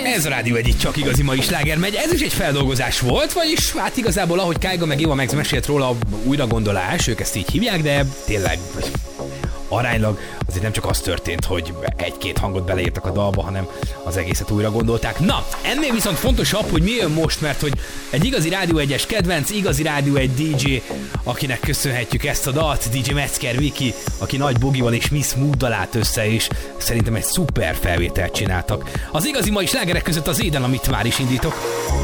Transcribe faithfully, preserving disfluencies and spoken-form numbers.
Ez a Rádió egyik csak igazi mai sláger megy. Ez is egy feldolgozás volt, vagyis hát igazából ahogy Kájga meg Éva Max mesélt róla, újra gondolás, ők ezt így hívják, de tényleg aránylag azért nem csak az történt, hogy egy-két hangot beleírtak a dalba, hanem az egészet újra gondolták. Na, ennél viszont fontosabb, hogy mi jön most, mert hogy egy igazi Rádió egyes kedvenc, igazi Rádió egy dé dzsé, akinek köszönhetjük ezt a dalt, dé dzsé Metzger Viki, aki Nagy Bogival és Miss Mooddal állt össze, és szerintem egy szuper felvételt csináltak. Az igazi mai slágerek között az Éden, amit már is indítok.